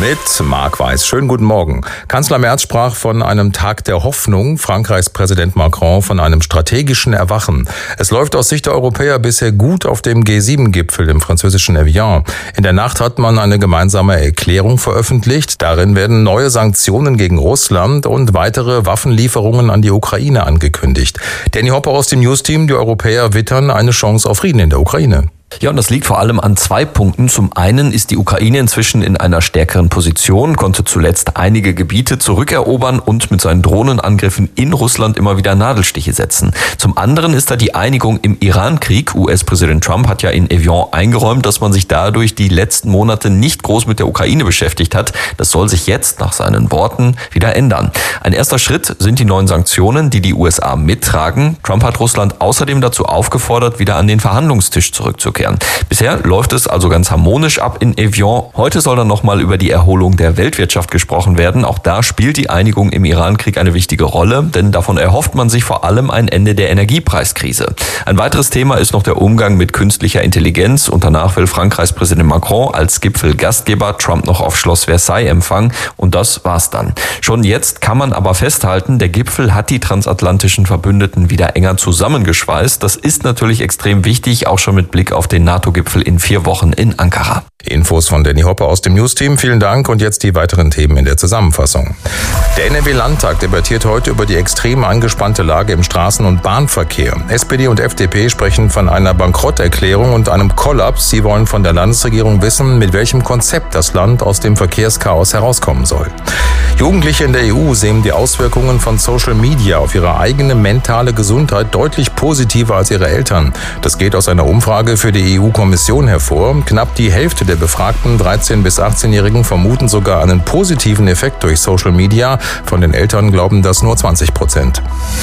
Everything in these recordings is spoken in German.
mit Marc Weiß. Schönen guten Morgen. Kanzler Merz sprach von einem Tag der Hoffnung, Frankreichs Präsident Macron von einem strategischen Erwachen. Es läuft aus Sicht der Europäer bisher gut auf dem G7-Gipfel im französischen Evian. In der Nacht hat man eine gemeinsame Erklärung veröffentlicht. Darin werden neue Sanktionen gegen Russland und weitere Waffenlieferungen an die Ukraine angekündigt. Danny Hopper aus dem News-Team, die Europäer wittern eine Chance auf Frieden in der Ukraine. Ja, und das liegt vor allem an 2 Punkten. Zum einen ist die Ukraine inzwischen in einer stärkeren Position, konnte zuletzt einige Gebiete zurückerobern und mit seinen Drohnenangriffen in Russland immer wieder Nadelstiche setzen. Zum anderen ist da die Einigung im Iran-Krieg. US-Präsident Trump hat ja in Evian eingeräumt, dass man sich dadurch die letzten Monate nicht groß mit der Ukraine beschäftigt hat. Das soll sich jetzt nach seinen Worten wieder ändern. Ein erster Schritt sind die neuen Sanktionen, die die USA mittragen. Trump hat Russland außerdem dazu aufgefordert, wieder an den Verhandlungstisch zurückzukehren. Bisher läuft es also ganz harmonisch ab in Evian. Heute soll dann nochmal über die Erholung der Weltwirtschaft gesprochen werden. Auch da spielt die Einigung im Iran-Krieg eine wichtige Rolle, denn davon erhofft man sich vor allem ein Ende der Energiepreiskrise. Ein weiteres Thema ist noch der Umgang mit künstlicher Intelligenz und danach will Frankreichs Präsident Macron als Gipfelgastgeber Trump noch auf Schloss Versailles empfangen und das war's dann. Schon jetzt kann man aber festhalten, der Gipfel hat die transatlantischen Verbündeten wieder enger zusammengeschweißt. Das ist natürlich extrem wichtig, auch schon mit Blick auf den NATO-Gipfel in 4 Wochen in Ankara. Infos von Danny Hopper aus dem News-Team. Vielen Dank und jetzt die weiteren Themen in der Zusammenfassung. Der NRW-Landtag debattiert heute über die extrem angespannte Lage im Straßen- und Bahnverkehr. SPD und FDP sprechen von einer Bankrotterklärung und einem Kollaps. Sie wollen von der Landesregierung wissen, mit welchem Konzept das Land aus dem Verkehrschaos herauskommen soll. Jugendliche in der EU sehen die Auswirkungen von Social Media auf ihre eigene mentale Gesundheit deutlich positiver als ihre Eltern. Das geht aus einer Umfrage für die EU-Kommission hervor. Knapp die Hälfte der befragten 13- bis 18-Jährigen vermuten sogar einen positiven Effekt durch Social Media. Von den Eltern glauben das nur 20%.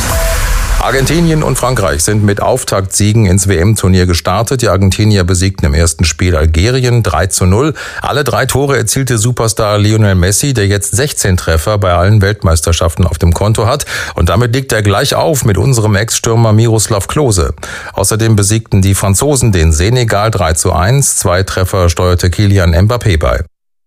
Argentinien und Frankreich sind mit Auftaktsiegen ins WM-Turnier gestartet. Die Argentinier besiegten im ersten Spiel Algerien 3:0. Alle 3 Tore erzielte Superstar Lionel Messi, der jetzt 16 Treffer bei allen Weltmeisterschaften auf dem Konto hat. Und damit liegt er gleich auf mit unserem Ex-Stürmer Miroslav Klose. Außerdem besiegten die Franzosen den Senegal 3:1. 2 Treffer steuerte Kylian Mbappé bei.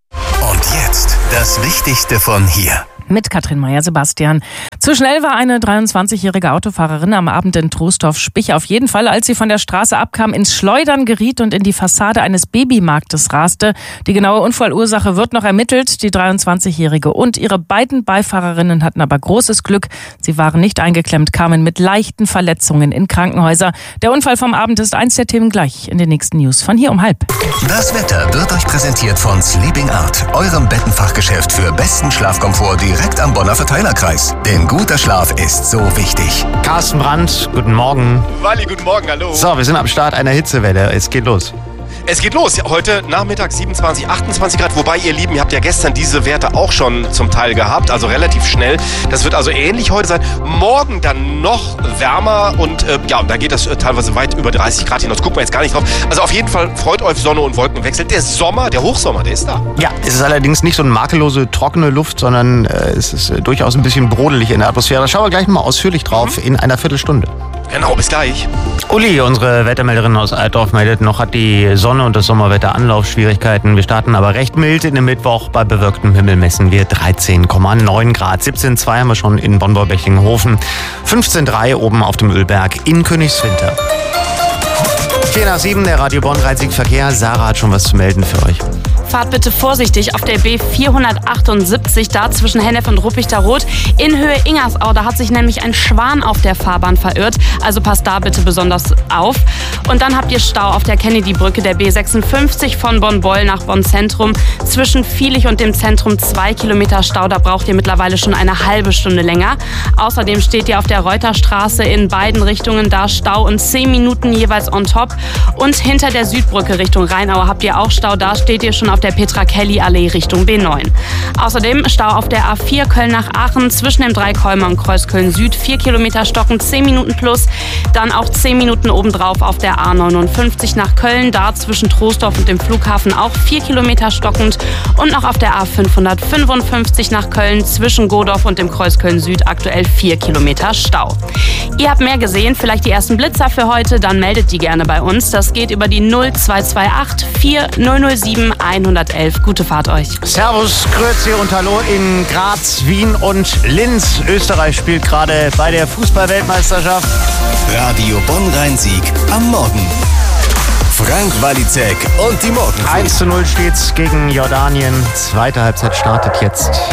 Und jetzt das Wichtigste von hier. Mit Katrin Meyer-Sebastian. Zu schnell war eine 23-jährige Autofahrerin am Abend in Troisdorf-Spich auf jeden Fall, als sie von der Straße abkam, ins Schleudern geriet und in die Fassade eines Babymarktes raste. Die genaue Unfallursache wird noch ermittelt. Die 23-jährige und ihre beiden Beifahrerinnen hatten aber großes Glück. Sie waren nicht eingeklemmt, kamen mit leichten Verletzungen in Krankenhäuser. Der Unfall vom Abend ist eins der Themen gleich in den nächsten News von hier um 12:30. Das Wetter wird euch präsentiert von Sleeping Art, eurem Bettenfachgeschäft für besten Schlafkomfort direkt am Bonner Verteilerkreis. Denn guter Schlaf ist so wichtig. Carsten Brandt, guten Morgen. Wally, guten Morgen, hallo. So, wir sind am Start einer Hitzewelle. Es geht los. Es geht los. Heute Nachmittag 27, 28 Grad. Wobei, ihr Lieben, ihr habt ja gestern diese Werte auch schon zum Teil gehabt. Also relativ schnell. Das wird also ähnlich heute sein. Morgen dann noch wärmer. Und da geht das teilweise weit über 30 Grad hinaus. Gucken wir jetzt gar nicht drauf. Also auf jeden Fall freut euch Sonne und Wolkenwechsel. Der Sommer, der Hochsommer, der ist da. Ja, es ist allerdings nicht so eine makellose, trockene Luft, sondern es ist durchaus ein bisschen brodelig in der Atmosphäre. Da schauen wir gleich mal ausführlich drauf in einer Viertelstunde. Genau, bis gleich. Uli, unsere Wettermelderin aus Altdorf, meldet noch, hat die Sonne und das Sommerwetter Anlaufschwierigkeiten. Wir starten aber recht mild in den Mittwoch. Bei bewölktem Himmel messen wir 13,9 Grad. 17,2 haben wir schon in Bonn-Beichlingen-Hofen. 15,3 oben auf dem Ölberg in Königswinter. 4:07, der Radio Bonn Rhein-Sieg-Verkehr. Sarah hat schon was zu melden für euch. Fahrt bitte vorsichtig auf der B478, da zwischen Hennef und Ruppichterrot. In Höhe Ingersau, da hat sich nämlich ein Schwan auf der Fahrbahn verirrt. Also passt da bitte besonders auf. Und dann habt ihr Stau auf der Kennedy-Brücke der B56 von Bonn-Beul nach Bonn-Zentrum. Zwischen Viehlich und dem Zentrum 2 Kilometer Stau, da braucht ihr mittlerweile schon eine halbe Stunde länger. Außerdem steht ihr auf der Reuterstraße in beiden Richtungen, da Stau und 10 Minuten jeweils on top. Und hinter der Südbrücke Richtung Rheinau habt ihr auch Stau, da steht ihr schon auf der Petra-Kelly-Allee Richtung B9. Außerdem Stau auf der A4 Köln nach Aachen zwischen dem Dreikäumer und Kreuz Köln Süd. 4 Kilometer stocken, 10 Minuten plus. Dann auch 10 Minuten obendrauf auf der A59 nach Köln. Da zwischen Troisdorf und dem Flughafen auch 4 Kilometer stockend. Und noch auf der A555 nach Köln zwischen Godorf und dem Kreuz Köln Süd aktuell 4 Kilometer Stau. Ihr habt mehr gesehen, vielleicht die ersten Blitzer für heute, dann meldet die gerne bei uns. uns. Das geht über die 0228 4007 111. Gute Fahrt euch. Servus, Grüezi und Hallo in Graz, Wien und Linz. Österreich spielt gerade bei der Fußball-Weltmeisterschaft. Radio Bonn-Rhein-Sieg am Morgen. Frank Walizek und die Morgenfrüh. 1:0 steht's gegen Jordanien. Zweite Halbzeit startet jetzt.